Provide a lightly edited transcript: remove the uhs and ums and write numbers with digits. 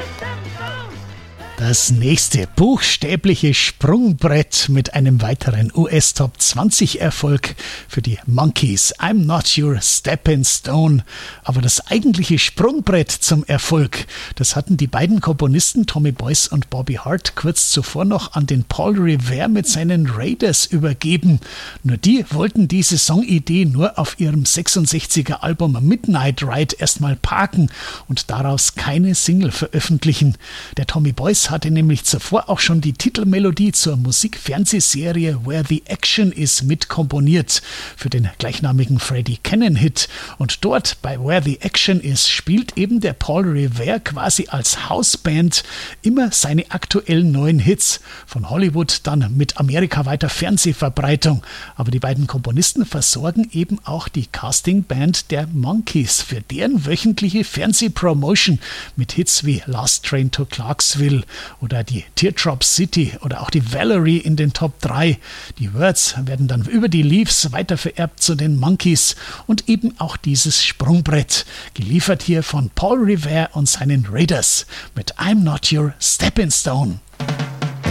Das nächste buchstäbliche Sprungbrett mit einem weiteren US-Top 20 Erfolg für die Monkees. I'm not your stepping stone. Aber das eigentliche Sprungbrett zum Erfolg, das hatten die beiden Komponisten Tommy Boyce und Bobby Hart kurz zuvor noch an den Paul Revere mit seinen Raiders übergeben. Nur die wollten diese Songidee nur auf ihrem 66er Album Midnight Ride erstmal parken und daraus keine Single veröffentlichen. Der Tommy Boyce hatte nämlich zuvor auch schon die Titelmelodie zur Musikfernsehserie Where the Action Is mitkomponiert für den gleichnamigen Freddie Cannon-Hit. Und dort bei Where the Action Is spielt eben der Paul Revere quasi als Hausband immer seine aktuellen neuen Hits. Von Hollywood dann mit amerikaweiter Fernsehverbreitung. Aber die beiden Komponisten versorgen eben auch die Castingband der Monkees für deren wöchentliche Fernsehpromotion mit Hits wie Last Train to Clarksville oder die Teardrop City oder auch die Valerie in den Top 3. Die Words werden dann über die Leaves weitervererbt zu den Monkees und eben auch dieses Sprungbrett, geliefert hier von Paul Revere und seinen Raiders mit I'm Not Your Stepping Stone.